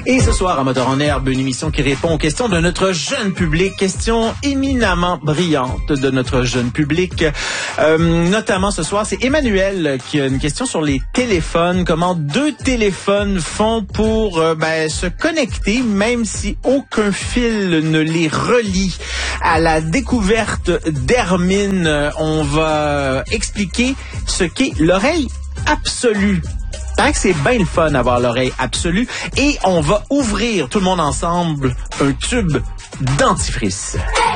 Et ce soir, à Moteur en Herbe, une émission qui répond aux questions de notre jeune public, questions éminemment brillantes de notre jeune public. Notamment ce soir, c'est Emmanuel qui a une question sur les téléphones. Comment 2 téléphones font pour se connecter, même si aucun fil ne les relie. À la découverte d'Hermine, on va expliquer ce qu'est l'oreille absolue. Tant que c'est bien le fun d'avoir l'oreille absolue. Et on va ouvrir tout le monde ensemble un tube dentifrice.